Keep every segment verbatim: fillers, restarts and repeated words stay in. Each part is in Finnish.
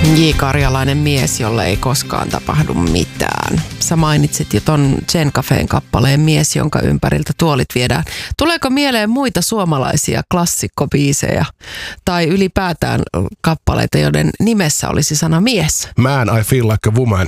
J. Karjalainen mies, jolle ei koskaan tapahdu mitään. Sä mainitsit jo ton Jen Cafeen kappaleen Mies, jonka ympäriltä tuolit viedään. Tuleeko mieleen muita suomalaisia klassikkobiisejä tai ylipäätään kappaleita, joiden nimessä olisi sana mies? Man, I feel like a woman.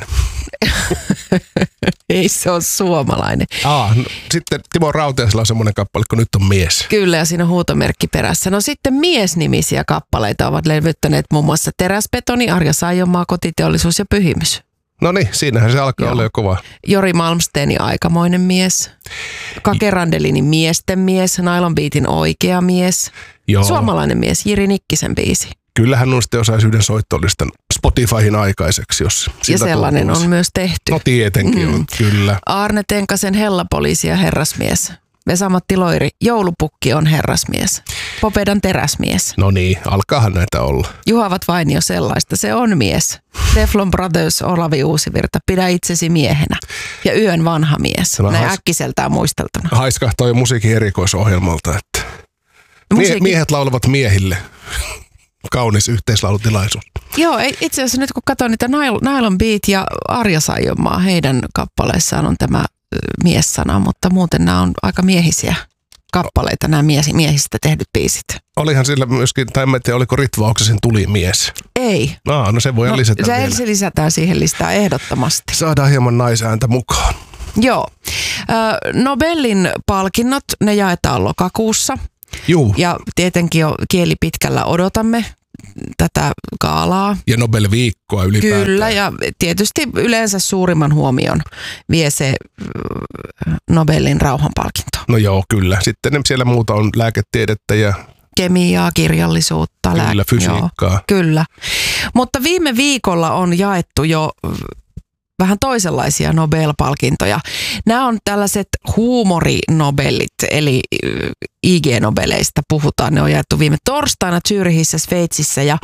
Ei se ole suomalainen. Aa, no, sitten Timo Rautiaisella on semmoinen kappale, kun nyt on mies. Kyllä, ja siinä on huutomerkki perässä. No sitten miesnimisiä kappaleita ovat levyttäneet muun muassa Teräsbetoni, Arja Saijonmaa, Kotiteollisuus ja Pyhimys. No niin, siinähän se alkaa Joo. olla jo kova. Jori Malmsteeni, Aikamoinen mies. Kake Randelinin Miesten mies, Nylon Beatin Oikea mies. Joo. Suomalainen mies, Jiri Nikkisen biisi. Kyllähän on sitten osaisi yhden soittolistan Spotifyhin aikaiseksi, jos ja sellainen on myös tehty. No tietenkin mm. on, kyllä. Arne Tenkasen Hellapoliisi ja Herrasmies. Vesa-Matti Loiri, Joulupukki on herrasmies. Popedan teräsmies. No niin, alkaahan näitä olla. Juhavat Vainio sellaista, se on mies. Teflon Brothers, Olavi Uusivirta, Pidä itsesi miehenä. Ja Yön vanha mies, näin hais... äkkiseltään muisteltuna. Haiskahtaa jo musiikin erikoisohjelmalta, että Musiikin... miehet laulavat miehille. Kaunis yhteislaulutilaisuus. Joo, itse asiassa nyt kun katson niitä Nylon Beat ja Arja Saijonmaa, heidän kappaleissaan on tämä mies-sana, mutta muuten nämä on aika miehisiä kappaleita, nämä mies, miehistä tehdyt biisit. Olihan sillä myöskin, tai en tiedä, oliko Ritva Oksasen Tuli mies? Ei. No, no se voi no, lisätä se vielä. Se lisätään siihen listaan ehdottomasti. Saadaan hieman naisääntä mukaan. Joo. Nobelin palkinnot, ne jaetaan lokakuussa. Juu. Ja tietenkin jo kieli pitkällä odotamme tätä gaalaa. Ja Nobel-viikkoa ylipäätään. Kyllä, ja tietysti yleensä suurimman huomion vie se Nobelin rauhanpalkinto. No joo, kyllä. Sitten siellä muuta on lääketiedettä ja kemiaa, kirjallisuutta. Kyllä, lää... fysiikkaa. Joo, kyllä. Mutta viime viikolla on jaettu jo vähän toisenlaisia Nobel-palkintoja. Nämä on tällaiset huumorinobelit, eli I G-nobeleista puhutaan. Ne on jaettu viime torstaina Zürichissä, Sveitsissä, ja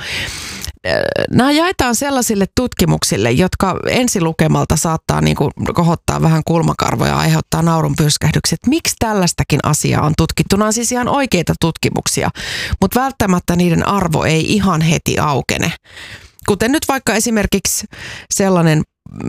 nämä jaetaan sellaisille tutkimuksille, jotka ensilukemalta saattaa niin kuin kohottaa vähän kulmakarvoja ja aiheuttaa naurun pyrskähdykset. Miksi tällaistakin asiaa on tutkittu? Nämä on siis ihan oikeita tutkimuksia, mutta välttämättä niiden arvo ei ihan heti aukene. Kuten nyt vaikka esimerkiksi sellainen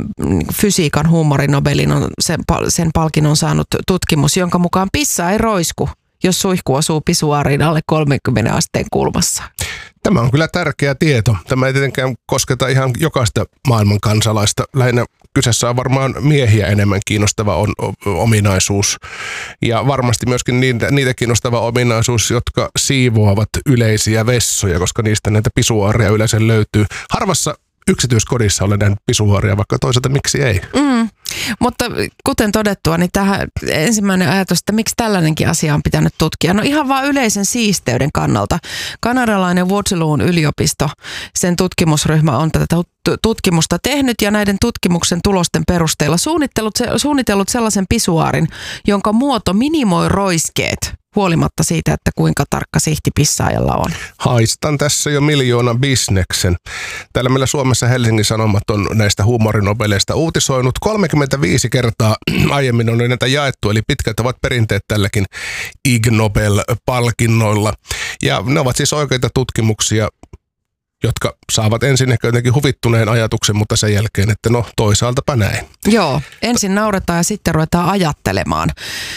fysiikan huumorinobelin on sen, sen palkinnon saanut tutkimus, jonka mukaan pissa ei roisku, jos suihku osuu pisuaariin alle kolmekymmentä asteen kulmassa. Tämä on kyllä tärkeä tieto. Tämä ei tietenkään kosketa ihan jokaista maailman kansalaista. Lähinnä kyseessä on varmaan miehiä enemmän kiinnostava on, o, ominaisuus. Ja varmasti myöskin niitä, niitä kiinnostava ominaisuus, jotka siivoavat yleisiä vessoja, koska niistä näitä pisuaaria yleensä löytyy. Harvassa yksityiskodissa olen nähnyt pisuaaria, vaikka toisaalta miksi ei. Mm. Mutta kuten todettua, niin tähän ensimmäinen ajatus, että miksi tällainenkin asia on pitänyt tutkia. No ihan vaan yleisen siisteyden kannalta. Kanadalainen Waterloon yliopisto, sen tutkimusryhmä on tätä tutkimusta tehnyt ja näiden tutkimuksen tulosten perusteella suunnitellut, suunnitellut sellaisen pisuaarin, jonka muoto minimoi roiskeet huolimatta siitä, että kuinka tarkka sihti pissaajalla on. Haistan tässä jo miljoonan bisneksen. Täällä meillä Suomessa Helsingin Sanomat on näistä huumorinobeleista uutisoinut. kolmekymmentäviisi kertaa aiemmin on näitä jaettu, eli pitkät ovat perinteet tälläkin Ig Nobel-palkinnoilla. Ja ne ovat siis oikeita tutkimuksia, jotka saavat ensin ehkä jotenkin huvittuneen ajatuksen, mutta sen jälkeen, että no toisaaltapa näin. Joo, ensin nauretaan ja sitten ruvetaan ajattelemaan,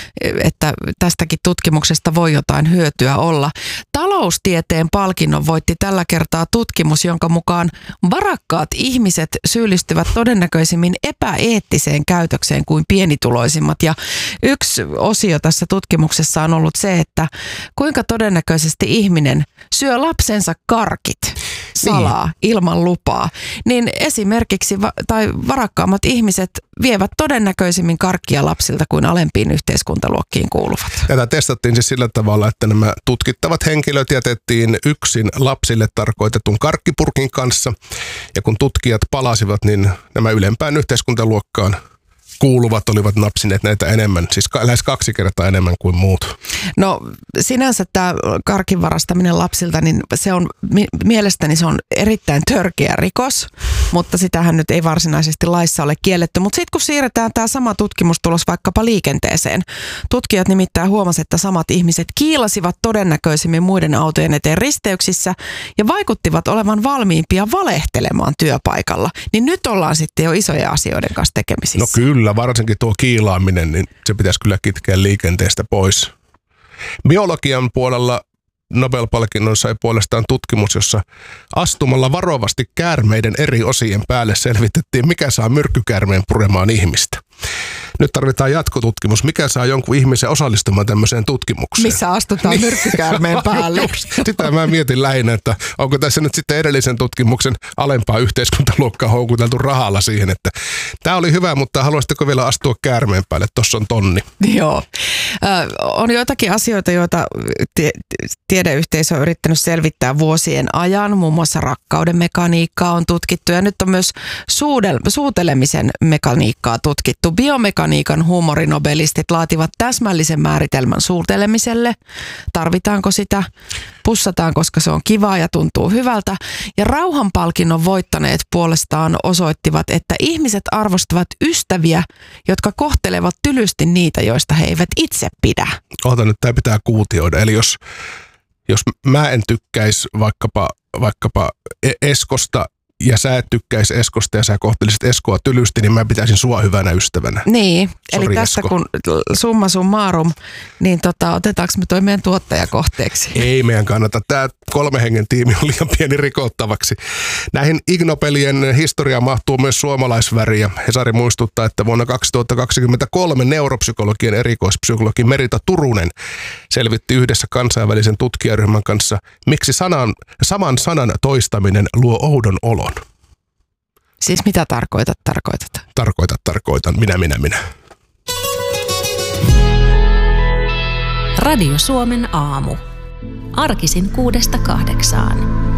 että tästäkin tutkimuksesta voi jotain hyötyä olla. Taloustieteen palkinnon voitti tällä kertaa tutkimus, jonka mukaan varakkaat ihmiset syyllistyvät todennäköisimmin epäeettiseen käytökseen kuin pienituloisimmat. Ja yksi osio tässä tutkimuksessa on ollut se, että kuinka todennäköisesti ihminen syö lapsensa karkit salaa niin. ilman lupaa, niin esimerkiksi va- tai varakkaammat ihmiset vievät todennäköisimmin karkkia lapsilta kuin alempiin yhteiskuntaluokkiin kuuluvat. Tätä testattiin siis sillä tavalla, että nämä tutkittavat henkilöt jätettiin yksin lapsille tarkoitetun karkkipurkin kanssa, ja kun tutkijat palasivat, niin nämä ylempään yhteiskuntaluokkaan kuuluvat olivat napsineet näitä enemmän, siis lähes kaksi kertaa enemmän kuin muut. No sinänsä tämä karkin varastaminen lapsilta, niin se on mielestäni se on erittäin törkeä rikos. mutta sitähän nyt ei varsinaisesti laissa ole kielletty. Mutta sitten kun siirretään tämä sama tutkimustulos vaikkapa liikenteeseen, tutkijat nimittäin huomasivat, että samat ihmiset kiilasivat todennäköisemmin muiden autojen eteen risteyksissä ja vaikuttivat olevan valmiimpia valehtelemaan työpaikalla. Niin nyt ollaan sitten jo isojen asioiden kanssa tekemisissä. No kyllä, varsinkin tuo kiilaaminen, niin se pitäisi kyllä kitkeä liikenteestä pois. Biologian puolella Nobel-palkinnon sai puolestaan tutkimus, jossa astumalla varovasti käärmeiden eri osien päälle selvitettiin, mikä saa myrkkykäärmeen puremaan ihmistä. Nyt tarvitaan jatkotutkimus. Mikä saa jonkun ihmisen osallistumaan tämmöiseen tutkimukseen? Missä astutaan niin. myrkkykäärmeen päälle? Sitä mä mietin lähinnä, että onko tässä nyt sitten edellisen tutkimuksen alempaa yhteiskuntaluokkaa houkuteltu rahalla siihen, että tämä oli hyvä, mutta haluaisitteko vielä astua käärmeen päälle? Tuossa on tonni. Joo. On joitakin asioita, joita tie- tiedeyhteisö on yrittänyt selvittää vuosien ajan. Muun muassa rakkauden mekaniikkaa on tutkittu ja nyt on myös suudel- suutelemisen mekaniikkaa tutkittu. Biomekaniikan huumorinobelistit laativat täsmällisen määritelmän suutelemiselle. Tarvitaanko sitä? Pussataan, koska se on kivaa ja tuntuu hyvältä. Ja rauhanpalkinnon voittaneet puolestaan osoittivat, että ihmiset arvostavat ystäviä, jotka kohtelevat tylysti niitä, joista he eivät itse pidä. Oota nyt, tämä pitää kuutioida. Eli jos, jos mä en tykkäisi vaikkapa, vaikkapa Eskosta, ja sä et tykkäisi Eskosta ja sä kohtelisit Eskoa tylysti, niin mä pitäisin sua hyvänä ystävänä. Niin, Sori, eli tässä Esko. kun summa summarum, niin tota, otetaanko me toi meidän tuottaja kohteeksi? Ei meidän kannata. Tämä kolme hengen tiimi on liian pieni rikottavaksi. Näihin Ig Nobelien historiaan mahtuu myös suomalaisväriä. Hesari muistuttaa, että vuonna kaksituhattakaksikymmentäkolme neuropsykologian erikoispsykologi Merita Turunen selvitti yhdessä kansainvälisen tutkijaryhmän kanssa, miksi sanan, saman sanan toistaminen luo oudon olon. Siis mitä tarkoitat, tarkoitat? Tarkoitat, tarkoitan. Minä, minä, minä. Radio Suomen aamu. Arkisin kuudesta kahdeksaan.